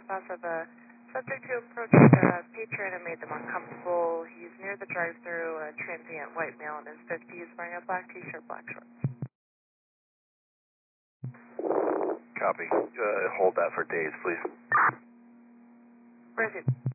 spouse of a subject who approached a patron and made them uncomfortable. He's near the drive-thru, a transient white male in his 50s wearing a black t-shirt, black shorts. Copy. Hold that for days, please. Where is he?